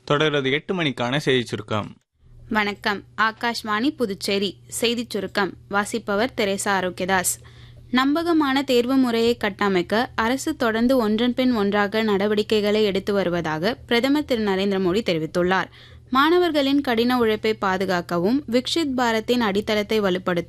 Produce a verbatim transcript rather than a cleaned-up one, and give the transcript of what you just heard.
தொடர்வது எட்டு மணிக்கான செய்தி சுருக்கம். வணக்கம். ஆகாஷ்வாணி புதுச்சேரி செய்திச் சுருக்கம் வாசிப்பவர் தெரேசா ஆரோக்கியதாஸ். நம்பகமான தேர்வு முறையை கட்டமைக்க அரசு தொடர்ந்து ஒன்றன் பின் ஒன்றாக நடவடிக்கைகளை எடுத்து வருவதாக பிரதமர் திரு நரேந்திர மோடி தெரிவித்துள்ளார். மாணவர்களின் கடின உழைப்பை பாதுகாக்கவும் விக்ஷித் பாரத்தின் அடித்தளத்தை வலுப்படுத்த